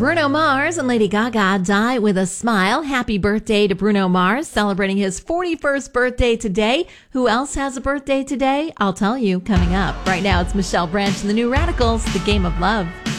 Bruno Mars and Lady Gaga die with a smile. Happy birthday to Bruno Mars, celebrating his 41st birthday today. Who else has a birthday today? I'll tell you coming up. Right now, it's Michelle Branch and the New Radicals, The Game of Love.